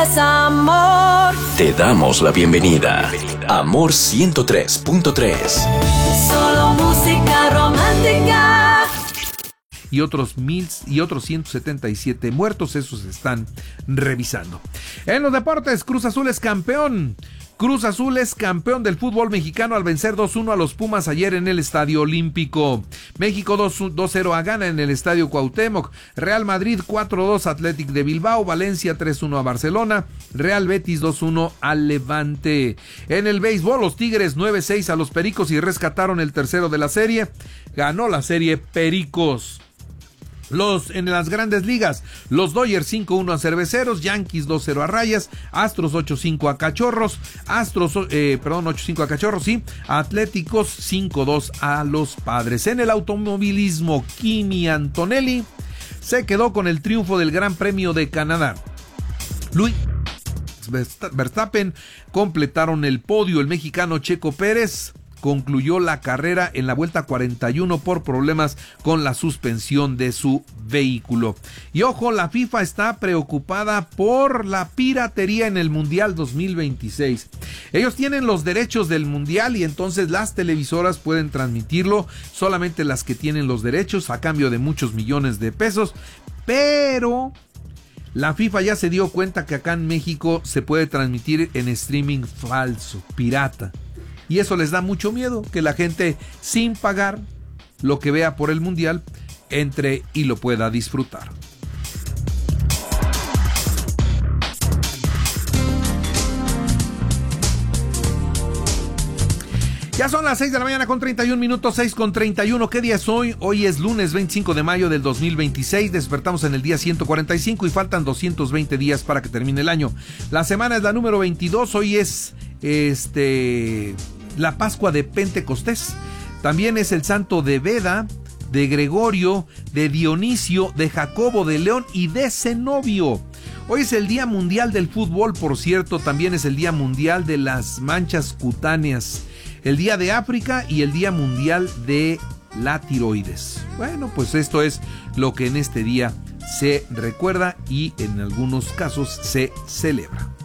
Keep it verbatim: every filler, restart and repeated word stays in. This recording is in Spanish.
Es amor. Te damos la bienvenida. Amor ciento tres punto tres. Solo música romántica. Y otros mil y otros ciento setenta y siete muertos, esos se están revisando. En los deportes, Cruz Azul es campeón. Cruz Azul es campeón del fútbol mexicano al vencer dos uno a los Pumas ayer en el Estadio Olímpico. México dos cero a Ghana en el Estadio Cuauhtémoc. Real Madrid cuatro dos Athletic de Bilbao. Valencia tres uno a Barcelona. Real Betis dos uno al Levante. En el béisbol, los Tigres nueve seis a los Pericos y rescataron el tercero de la serie. Ganó la serie Pericos. Los, en las grandes ligas, los Dodgers cinco uno a Cerveceros, Yankees dos cero a Rayas, Astros ocho cinco a Cachorros, Astros, eh, perdón, ocho cinco a Cachorros, sí, Atléticos cinco dos a los Padres. En el automovilismo, Kimi Antonelli se quedó con el triunfo del Gran Premio de Canadá. Luis Verstappen completaron el podio. El mexicano Checo Pérez concluyó la carrera en la vuelta cuarenta y uno por problemas con la suspensión de su vehículo. Y ojo, la FIFA está preocupada por la piratería en el Mundial dos mil veintiséis. Ellos tienen los derechos del Mundial y entonces las televisoras pueden transmitirlo, solamente las que tienen los derechos a cambio de muchos millones de pesos, pero la FIFA ya se dio cuenta que acá en México se puede transmitir en streaming falso, pirata. Y eso les da mucho miedo, que la gente sin pagar lo que vea por el Mundial entre y lo pueda disfrutar. Ya son las seis de la mañana con treinta y un minutos, seis con treinta y uno. ¿Qué día es hoy? Hoy es lunes veinticinco de mayo del dos mil veintiséis. Despertamos en el día ciento cuarenta y cinco y faltan doscientos veinte días para que termine el año. La semana es la número veintidós. Hoy es este la Pascua de Pentecostés. También es el santo de Beda, de Gregorio, de Dionisio, de Jacobo de León y de Zenobio. Hoy es el Día Mundial del Fútbol, por cierto. También es el Día Mundial de las Manchas Cutáneas, el Día de África y el Día Mundial de la Tiroides. Bueno, pues esto es lo que en este día se recuerda y en algunos casos se celebra.